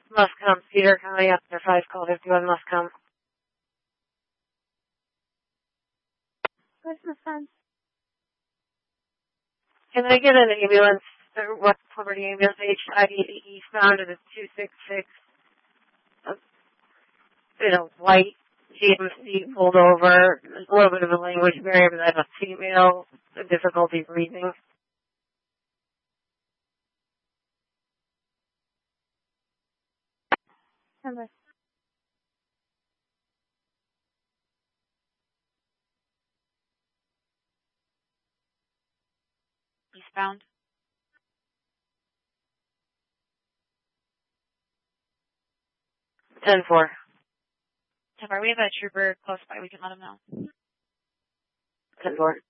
Muscombe, Cedar County, up there, 5 call 51 Muscombe. Christmas time. Can I get an ambulance, or West Liberty ambulance, HID eastbound to the 266, white GMC pulled over, a little bit of a language barrier, but I have a female, difficulty breathing. Number. Eastbound. 10-4. 10-4. We have a trooper close by. We can let him know. 10-4.